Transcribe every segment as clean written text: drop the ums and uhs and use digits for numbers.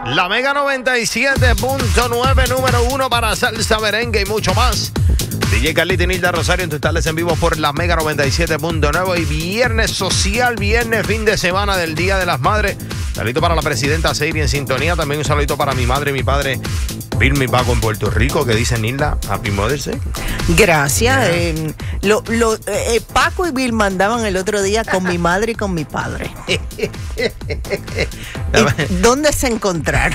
La Mega 97.9, número 1 para salsa, merengue y mucho más. DJ Carlito y Nilda Rosario en tus tardes en vivo por la Mega 97.9 y viernes social, viernes, fin de semana del Día de las Madres. Saludito para la presidenta Seiri en sintonía. También un saludito para mi madre y mi padre, Vilma y Paco en Puerto Rico, que dicen Nilda, Happy Mother's Day. Gracias. Paco y Vilma andaban el otro día con mi madre y con mi padre. ¿Dónde se encontraron?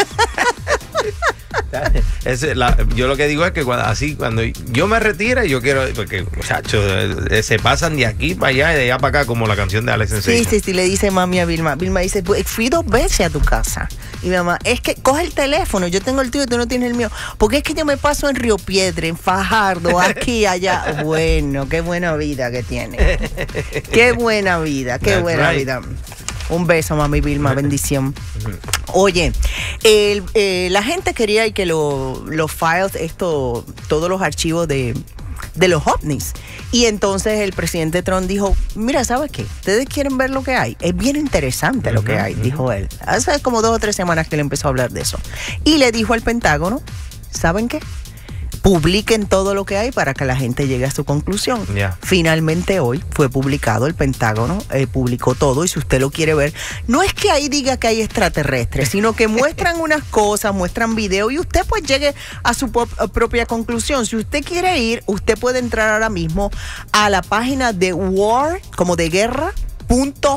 Yo lo que digo es que cuando yo me retire, yo quiero, porque muchachos se pasan de aquí para allá y de allá para acá, como la canción de Alex Sensation. Sí, le dice mami a Vilma. Vilma dice, pues, fui 2 veces a tu casa. Y mi mamá, es que coge el teléfono, yo tengo el tuyo y tú no tienes el mío. Porque es que yo me paso en Río Piedra, en Fajardo, aquí, allá. Bueno, qué buena vida que tiene. Qué buena vida, qué That's buena right. vida. Un beso, mami Vilma, bendición. Oye, la gente quería que los files, todos los archivos de los ovnis. Y entonces el presidente Trump dijo, mira, ¿sabes qué? ¿Ustedes quieren ver lo que hay? Es bien interesante lo que hay, dijo él. Hace como 2 o 3 semanas que él empezó a hablar de eso. Y le dijo al Pentágono, ¿saben qué? Publiquen todo lo que hay para que la gente llegue a su conclusión. Yeah. Finalmente hoy fue publicado, el Pentágono publicó todo, y si usted lo quiere ver, no es que ahí diga que hay extraterrestres, sino que muestran unas cosas, muestran videos y usted pues llegue a su propia conclusión. Si usted quiere ir, usted puede entrar ahora mismo a la página de war, como de guerra.gov,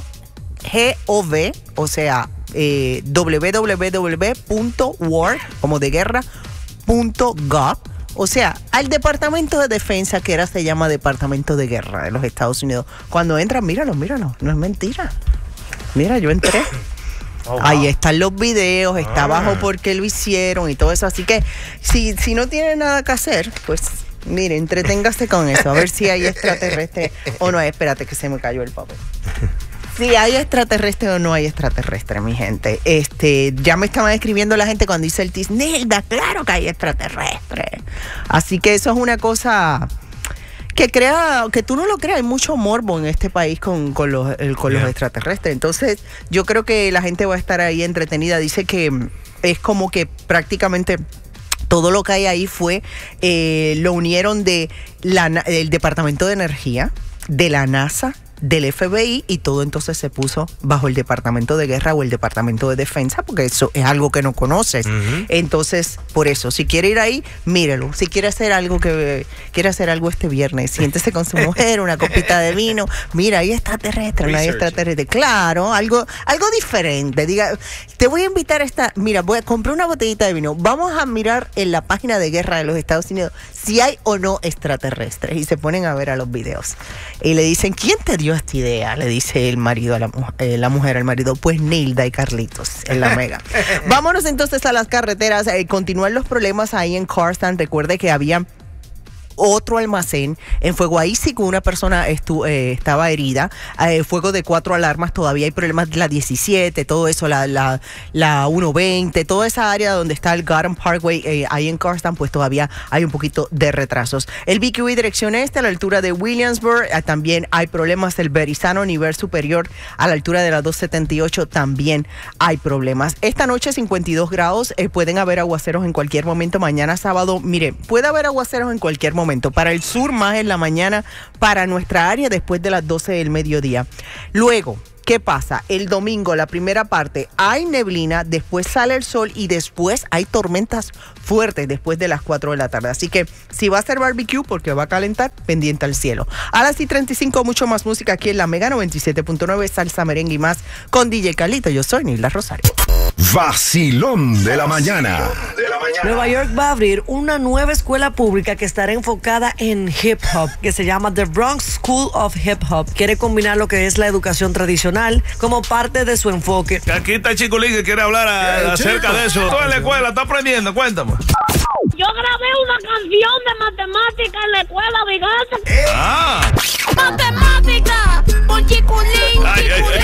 o sea, www.war, como de guerra.gov. O sea, al Departamento de Defensa, que ahora se llama Departamento de Guerra de los Estados Unidos. Cuando entran, míralo, no es mentira. Mira, yo entré. Oh, wow. Ahí están los videos, está abajo por qué lo hicieron y todo eso. Así que si no tiene nada que hacer, pues mire, entreténgase con eso. A ver si hay extraterrestre o no hay. Espérate que se me cayó el papel. Si hay extraterrestre o no hay extraterrestre, mi gente. Ya me estaban escribiendo la gente cuando dice el TIS, Nilda, claro que hay extraterrestre. Así que eso es una cosa que tú no lo creas, hay mucho morbo en este país con los extraterrestres. Entonces, yo creo que la gente va a estar ahí entretenida. Dice que es como que prácticamente todo lo que hay ahí lo unieron del Departamento de Energía, de la NASA, del FBI, y todo entonces se puso bajo el Departamento de Guerra o el Departamento de Defensa, porque eso es algo que no conoces. Entonces, por eso, si quiere ir ahí, mírelo. Si quiere hacer algo este viernes, siéntese con su mujer, una copita de vino, mira, hay extraterrestre, no hay extraterrestre. Claro, algo diferente. Diga, te voy a invitar mira, voy a comprar una botellita de vino, vamos a mirar en la página de guerra de los Estados Unidos si hay o no extraterrestres, y se ponen a ver a los videos. Y le dicen, ¿quién te dio esta idea? Le dice el marido a la mujer al marido, pues Nilda y Carlitos en la Mega. Vámonos entonces a las carreteras. Continúan los problemas ahí en Carson. Recuerde que había otro almacén en fuego. Ahí sí que una persona estaba herida. Fuego de 4 alarmas. Todavía hay problemas de la 17, todo eso, la 120, toda esa área donde está el Garden Parkway, ahí en Carson, pues todavía hay un poquito de retrasos. El BQE dirección este a la altura de Williamsburg, también hay problemas. El Verrazano nivel superior a la altura de la 278 también hay problemas. Esta noche 52 grados, pueden haber aguaceros en cualquier momento. Mañana sábado, mire, puede haber aguaceros en cualquier momento. Para el sur más en la mañana, para nuestra área después de las 12 del mediodía. Luego, ¿qué pasa? El domingo, la primera parte, hay neblina, después sale el sol y después hay tormentas fuertes después de las 4 de la tarde. Así que si va a hacer barbecue porque va a calentar, pendiente al cielo. A las 35, mucho más música aquí en la Mega 97.9, salsa, merengue y más con DJ Carlito. Yo soy Nilda Rosario. Vacilón de la mañana. Nueva York va a abrir una nueva escuela pública que estará enfocada en hip hop, que se llama The Bronx School of Hip Hop. Quiere combinar lo que es la educación tradicional como parte de su enfoque. Aquí está el Chico Lee que quiere hablar acerca de eso. Tú en la escuela estás aprendiendo, cuéntame. Yo grabé una canción de matemática en la escuela, Vigata. Ah. Matemática, con Chico Lee.